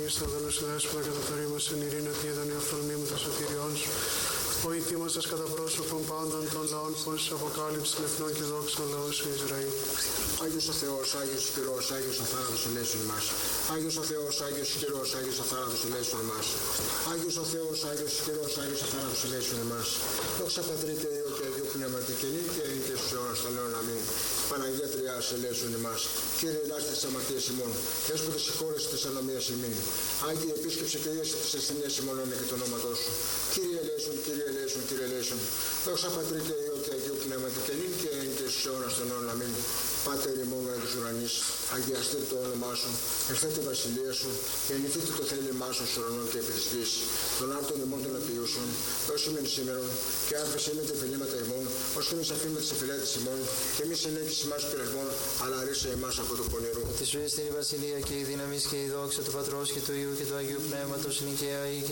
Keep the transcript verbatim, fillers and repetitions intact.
στα δόλου σου δέσποινα κατά το ρήμα εν ειρήνη ότι είδαν οι οφθαλμοί μου το σωτήριόν σου. Ο ητήμαστας κατά πρόσωπον πάντων των λαών φως αποκάλυψη των εθνών και δόξων λαού σου Ισραήλ. Άγιος ο Θεός, Άγιος ισχυρός, Άγιος αθάνατος ελέησον ημάς. Άγιος ο Θεός, Άγιος ισχυρός, Άγιος αθάνατος ελέησον ημάς. Άγιος ο Θεός, Άγιος ισχυρός, Άγιος αθάνατος ελέησον ημάς. Δόξα Πατρί και Υιό και Αγίου Πνεύματι και νύν και εν και στους αιώνας των αιώνων. Αμήν. Παναγία Τριάς ελέησον ημάς. Κύριε ελάστε τις αμαρτίες ημών. Δέσποτε συγχώρεσαι τις ανομίες ημών. Άγιε επίσκεψε και ίεσε τις ασθενείες ημών και το ονόματό σου. Κύριε ελέησον, Κύριε ελέησον, Κύριε ελέησον. Δόξα Πατρί και Υιό και Αγίου Πνεύματι και νύν και εν και στους αιώνας των αιώνων. Αμήν. Πάτερ ημών εν της ουρανής, αγιαστείτε το όνομά σου, ερθέτε η βασιλεία σου, γεννηθείτε το θέλημά σου στους ουρανών και επί της γης. Των άρτων ημών των απειούσεων, δώσε μεν σήμερον, και άρπασε με τα φιλήματα ημών, ως και εμείς αφήνουμε τις εφηλέτες ημών, και εμείς ενέγγιση ημάς πειρασμών, αλλά ρίσε εμάς από το πονηρού. Τη ζωή στην η βασιλεία και η δύναμη και η δόξα του Πατρός και του Υιού και του Αγίου Πνεύματος, νικαία